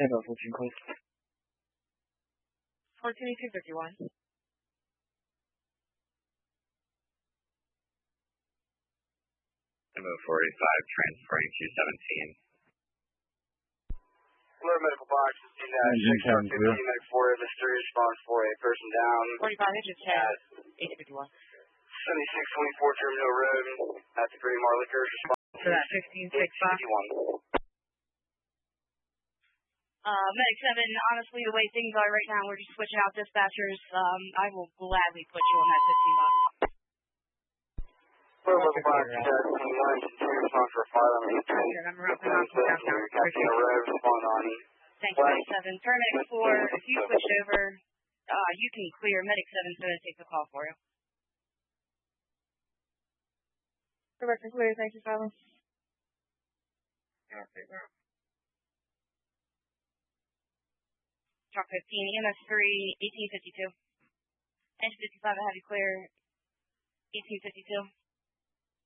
about 14 calls. 14-251. Number 45, transferring to 17. Lower medical box, 15-6, medic 4, mystery response for a person down. 45 inches, 10, 851. 7624 Terminal Road at the Green Mar Liquors, response. For that 15-6-5. Medic 7, honestly, the way things are right now, we're just switching out dispatchers. I will gladly put you on that 15 bucks. Lower medical box, 21, response for a fire on the Your number up and downtown. Captain Road, respond on. Thank you, Medic 7. Paramedic 4, if you switch over, you can clear. Medic 7's going to take the call for you. Director clear, thank you, Fallon. Okay, now. Truck 15, EMS 3, 1852. Engine 55, I have you clear, 1852.